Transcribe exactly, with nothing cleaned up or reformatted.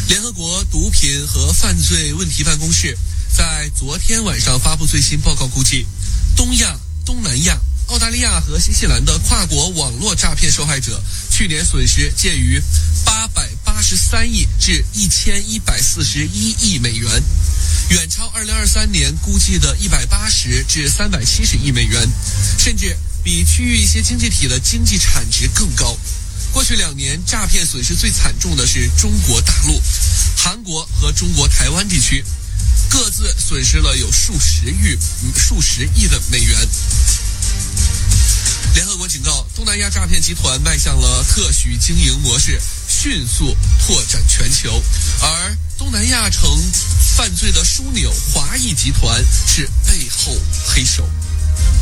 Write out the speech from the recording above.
联合国毒品和犯罪问题办公室在昨天晚上发布最新报告，估计东亚、东南亚、澳大利亚和新西兰的跨国网络诈骗受害者去年损失介于八百八十三亿至一千一百四十一亿美元，远超二零二三年估计的一百八十至三百七十亿美元，甚至比区域一些经济体的经济产值更高。过去两年，诈骗损失最惨重的是中国大陆、韩国和中国台湾地区，各自损失了有数十亿、数十亿的美元。联合国警告，东南亚诈骗集团迈向了特许经营模式，迅速拓展全球，而东南亚城犯罪的枢纽华裔集团是背后黑手。